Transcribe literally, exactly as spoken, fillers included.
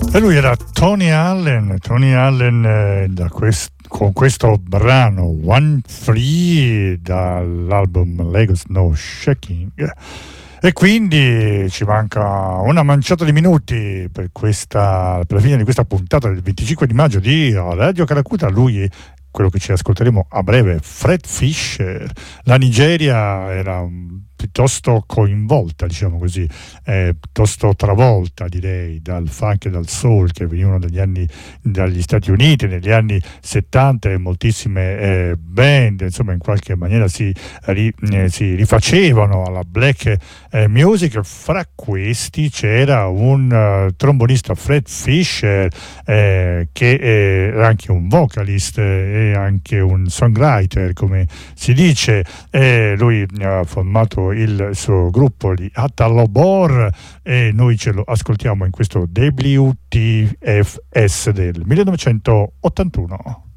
E lui era Tony Allen, Tony Allen eh, da quest- con questo brano One Free dall'album Lagos No Shaking. E quindi ci manca una manciata di minuti per questa per la fine di questa puntata del venticinque di maggio di Radio Caracuta. Lui è quello che ci ascolteremo a breve, Fred Fisher. La Nigeria era piuttosto coinvolta, diciamo così, eh, piuttosto travolta, direi, dal funk e dal soul che venivano dagli anni dagli Stati Uniti negli anni settanta, e moltissime eh, band insomma in qualche maniera si, ri, eh, si rifacevano alla black eh, music. Fra questi c'era un uh, trombonista, Fred Fisher, eh, che era anche un vocalist eh, e anche un songwriter, come si dice. Eh, lui ha formato il suo gruppo di Atalobor e noi ce lo ascoltiamo in questo W T F S del millenovecentottantuno.